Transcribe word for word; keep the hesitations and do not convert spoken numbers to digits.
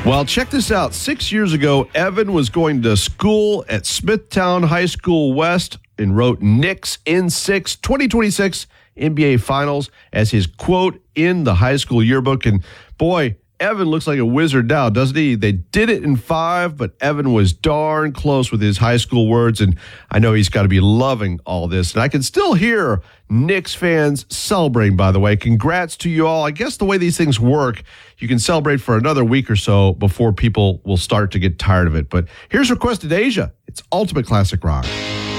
Well, check this out. Six years ago, Evan was going to school at Smithtown High School West and wrote Knicks in six, twenty twenty-six N B A Finals as his quote in the high school yearbook. And boy, Evan looks like a wizard now, doesn't he? They did it in five, but Evan was darn close with his high school words, and I know he's got to be loving all this. And I can still hear Knicks fans celebrating, by the way. Congrats to you all. I guess the way these things work, you can celebrate for another week or so before people will start to get tired of it. But here's Requested Asia. It's Ultimate Classic Rock.